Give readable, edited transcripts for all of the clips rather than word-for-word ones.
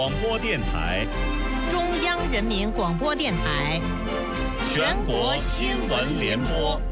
广播电台， 中央人民广播电台， 全国新闻联播。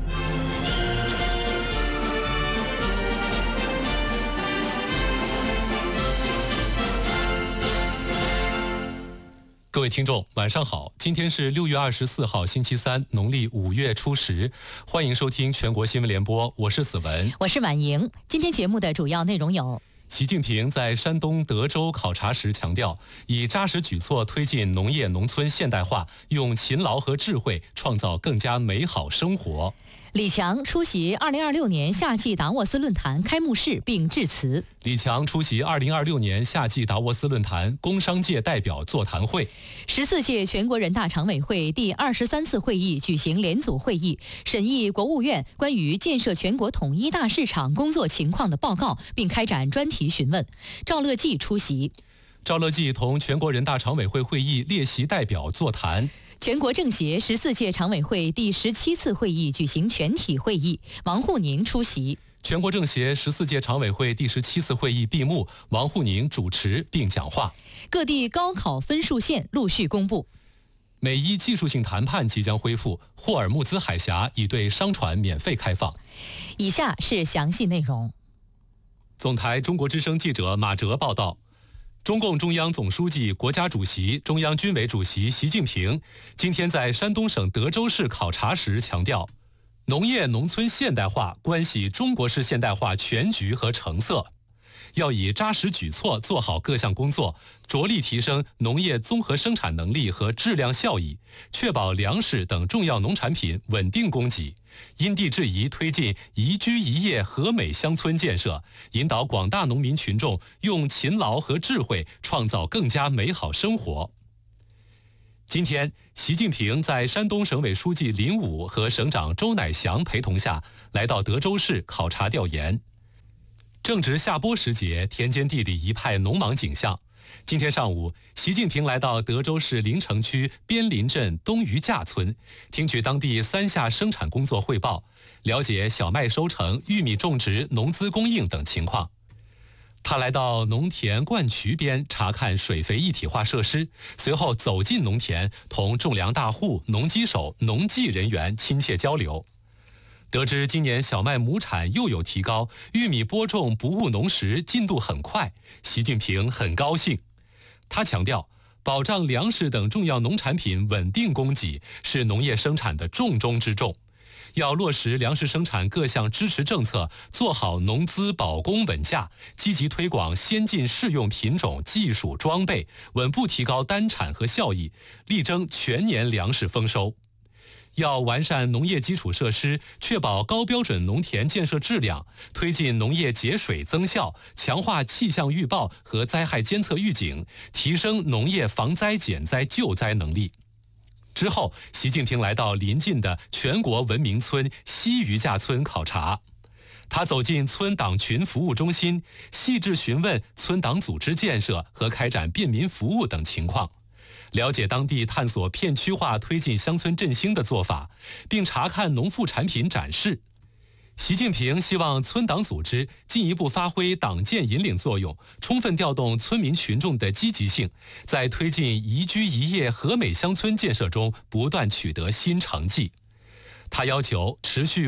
各位听众，晚上好！今天是6月24号，星期三，农历5月初10，欢迎收听全国新闻联播，我是子文， 我是婉莹。今天节目的主要内容有： 习近平在山东德州考察时强调，以扎实举措推进农业农村现代化，用勤劳和智慧创造更加美好生活。 李强出席2026年夏季达沃斯论坛开幕式并致辞。 李强出席2026年夏季达沃斯论坛工商界代表座谈会。 14届全国人大常委会第23次会议举行联组会议，审议国务院关于建设全国统一大市场工作情况的报告，并开展专题询问。赵乐际出席。 赵乐际同全国人大常委会会议列席代表座谈。 全国政协14届常委会第17次会议举行全体会议，王沪宁出席。 全国政协14届常委会第17次会议闭幕，王沪宁主持并讲话。 各地高考分数线陆续公布。 美伊技术性谈判即将恢复，霍尔木兹海峡已对商船免费开放。 以下是详细内容。 总台中国之声记者马哲报道。中共中央总书记、国家主席、中央军委主席习近平今天在山东省德州市考察时强调，农业农村现代化关系中国式现代化全局和成色，要以扎实举措做好各项工作，着力提升农业综合生产能力和质量效益，确保粮食等重要农产品稳定供给，因地制宜推进宜居宜业和美乡村建设，引导广大农民群众用勤劳和智慧创造更加美好生活。今天，习近平在山东省委书记林武和省长周乃祥陪同下来到德州市考察调研。正值下播时节，田间地里一派农忙景象。今天上午，习近平来到德州市临城区边林镇东余架村，听取当地3下生产工作汇报，了解小麦收成、玉米种植、农资供应等情况。他来到农田灌渠边查看水肥一体化设施，随后走进农田，同种粮大户、农机手、农技人员亲切交流。得知今年小麦亩产又有提高，玉米播种不误农时进度很快，习近平很高兴。他强调，保障粮食等重要农产品稳定供给是农业生产的重中之重，要落实粮食生产各项支持政策，做好农资保供稳价，积极推广先进适用品种、技术装备，稳步提高单产和效益，力争全年粮食丰收。要完善农业基础设施，确保高标准农田建设质量，推进农业节水增效，强化气象预报和灾害监测预警，提升农业防灾减灾救灾能力。之后，习近平来到邻近的全国文明村西余架村考察。他走进村党群服务中心，细致询问村党组织建设和开展便民服务等情况，了解当地探索片区化推进乡村振兴的做法，并查看农副产品展示。习近平希望村党组织进一步发挥党建引领作用，充分调动村民群众的积极性，在推进宜居宜业和美乡村建设中不断取得新成绩。他要求持续